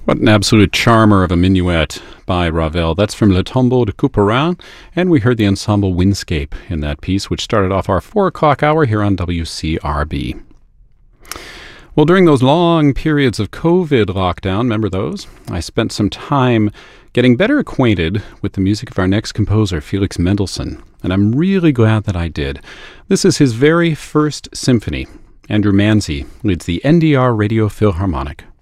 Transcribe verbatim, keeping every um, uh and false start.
What an absolute charmer of a minuet by Ravel. That's from Le Tombeau de Couperin, and we heard the ensemble Windscape in that piece, which started off our four o'clock hour here on W C R B. Well, during those long periods of COVID lockdown, remember those? I spent some time getting better acquainted with the music of our next composer, Felix Mendelssohn, and I'm really glad that I did. This is his very first symphony. Andrew Manzi leads the N D R Radio Philharmonic.